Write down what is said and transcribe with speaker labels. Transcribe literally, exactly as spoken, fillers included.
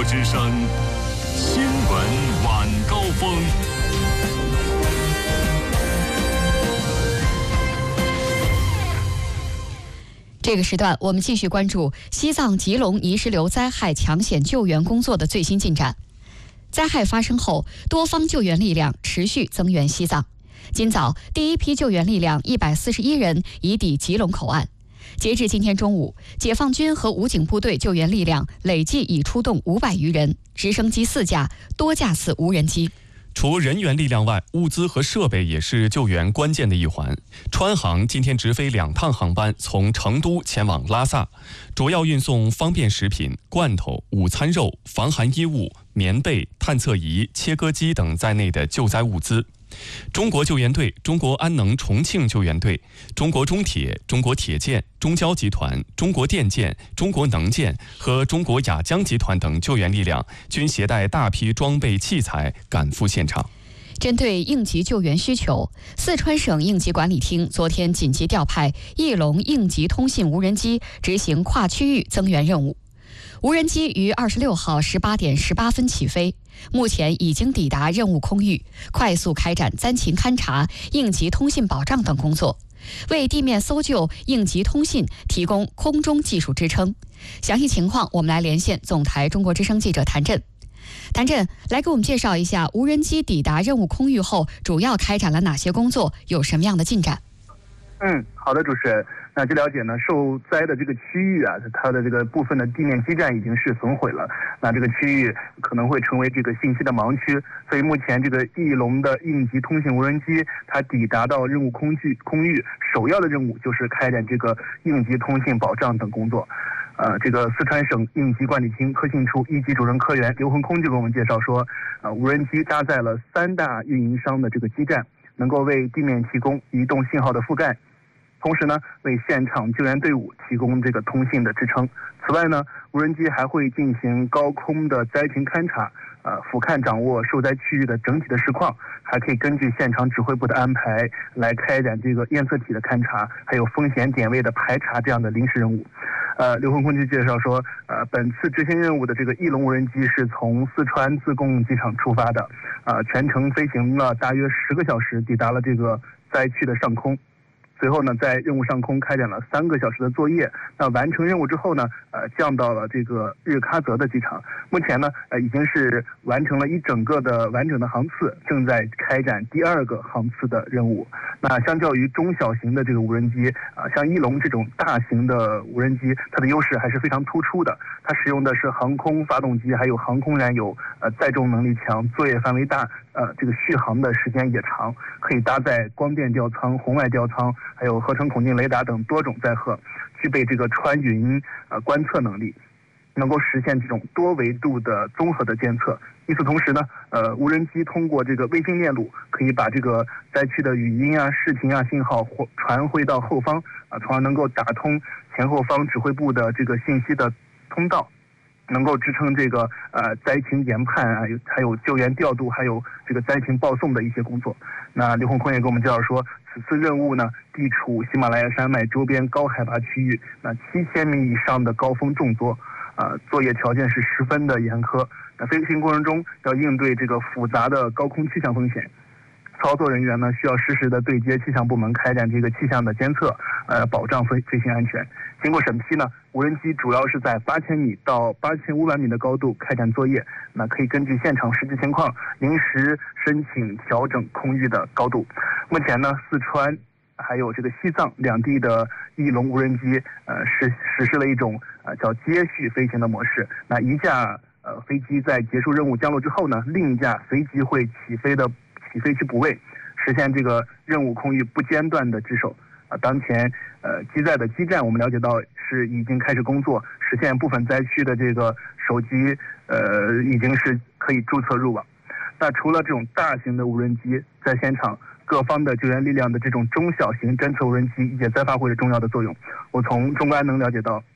Speaker 1: 国之声新闻晚高峰。
Speaker 2: 这个时段，我们继续关注西藏吉隆泥石流灾害抢险救援工作的最新进展。灾害发生后，多方救援力量持续增援西藏。今早，第一批救援力量一百四十一人已抵吉隆口岸。截至今天中午，解放军和武警部队救援力量累计已出动五百余人，直升机四架，多架次无人机。
Speaker 3: 除人员力量外，物资和设备也是救援关键的一环。川航今天直飞两趟航班，从成都前往拉萨，主要运送方便食品、罐头、午餐肉、防寒衣物、棉被、探测仪、切割机等在内的救灾物资。中国救援队、中国安能重庆救援队、中国中铁、中国铁建、中交集团、中国电建、中国能建和中国雅江集团等救援力量均携带大批装备器材赶赴现场。
Speaker 2: 针对应急救援需求，四川省应急管理厅昨天紧急调派翼龙应急通信无人机执行跨区域增援任务。无人机于二十六号十八点十八分起飞，目前已经抵达任务空域，快速开展灾情勘察、应急通信保障等工作，为地面搜救、应急通信提供空中技术支撑。详细情况，我们来连线总台中国之声记者谭震。谭震，来给我们介绍一下无人机抵达任务空域后，主要开展了哪些工作，有什么样的进展？
Speaker 4: 嗯，好的，主持人。那据了解呢，受灾的这个区域啊，它的这个部分的地面基站已经是损毁了，那这个区域可能会成为这个信息的盲区，所以目前这个翼龙的应急通信无人机，它抵达到任务空域空域，首要的任务就是开展这个应急通信保障等工作。呃，这个四川省应急管理厅科信处一级主任科员刘恒空就给我们介绍说，呃，无人机搭载了三大运营商的这个基站，能够为地面提供移动信号的覆盖。同时呢，为现场救援队伍提供这个通信的支撑。此外呢，无人机还会进行高空的灾情勘察，呃，俯瞰掌握受灾区域的整体的实况，还可以根据现场指挥部的安排来开展这个验测体的勘察，还有风险点位的排查这样的临时任务。呃，刘恒空就介绍说，呃，本次执行任务的这个翼龙无人机是从四川自贡机场出发的，呃，全程飞行了大约十个小时，抵达了这个灾区的上空。随后呢，在任务上空开展了三个小时的作业。那完成任务之后呢，呃，降到了这个日喀则的机场。目前呢，呃，已经是完成了一整个的完整的航次，正在开展第二个航次的任务。那相较于中小型的这个无人机啊、呃，像翼龙这种大型的无人机，它的优势还是非常突出的。它使用的是航空发动机，还有航空燃油，呃，载重能力强，作业范围大，呃，这个续航的时间也长，可以搭载光电吊舱、红外吊舱，还有合成孔径雷达等多种载荷，具备这个穿云呃观测能力，能够实现这种多维度的综合的监测。与此同时呢，呃，无人机通过这个卫星链路，可以把这个灾区的语音啊、视频啊信号传回到后方啊，从而能够打通前后方指挥部的这个信息的通道，能够支撑这个呃灾情研判啊，有还有救援调度，还有这个灾情报送的一些工作。那刘洪坤也给我们介绍说，此次任务呢，地处喜马拉雅山脉周边高海拔区域，那七千米以上的高峰重作，呃，作业条件是十分的严苛。那飞行过程中要应对这个复杂的高空气象风险。操作人员呢，需要实时的对接气象部门开展这个气象的监测，呃，保障飞飞行安全。经过审批呢，无人机主要是在八千米到八千五百米的高度开展作业，那可以根据现场实际情况临时申请调整空域的高度。目前呢，四川还有这个西藏两地的翼龙无人机，呃，实实施了一种呃叫接续飞行的模式。那一架呃飞机在结束任务降落之后呢，另一架随即会起飞的。起飞去补位，实现这个任务空域不间断的值守。啊，当前呃机载的基站我们了解到是已经开始工作，实现部分灾区的这个手机呃已经是可以注册入网。那除了这种大型的无人机，在现场各方的救援力量的这种中小型侦测无人机也在发挥着重要的作用。我从中国安能了解到，